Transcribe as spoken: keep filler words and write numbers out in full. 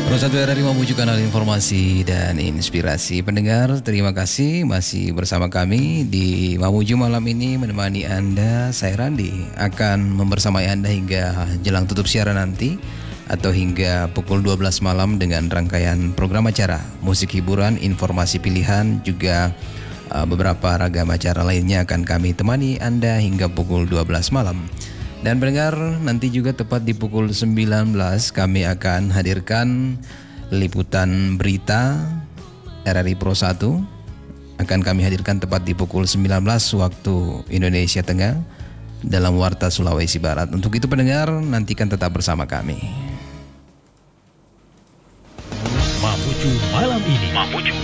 Satu R R I Mamuju, kanal informasi dan inspirasi. Pendengar, terima kasih masih bersama kami di Mamuju malam ini menemani Anda. Saya Randi akan membersamai Anda hingga jelang tutup siaran nanti atau hingga pukul dua belas malam dengan rangkaian program acara, musik hiburan, informasi pilihan, juga uh, beberapa ragam acara lainnya akan kami temani Anda hingga pukul dua belas malam. Dan pendengar, nanti juga tepat di pukul sembilan belas kami akan hadirkan liputan berita R R I Pro satu. Akan kami hadirkan tepat di pukul sembilan belas waktu Indonesia Tengah dalam Warta Sulawesi Barat. Untuk itu pendengar, nantikan tetap bersama kami. Mamuju malam ini. Mamuju